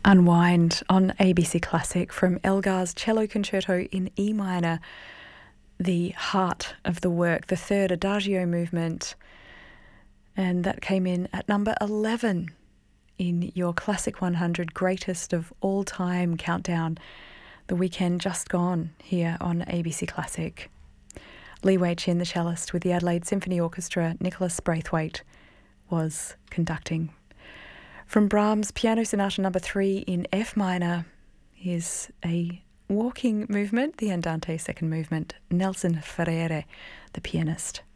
Unwind on ABC Classic from Elgar's Cello Concerto in E minor, the heart of the work, the third Adagio movement. And that came in at number 11 in your Classic 100 Greatest of All Time countdown, the weekend just gone here on ABC Classic. Lee Wei Chin, the cellist with the Adelaide Symphony Orchestra, Nicholas Braithwaite was conducting. From Brahms' Piano Sonata No. 3 in F minor is a walking movement, the Andante second movement, Nelson Ferreira, the pianist.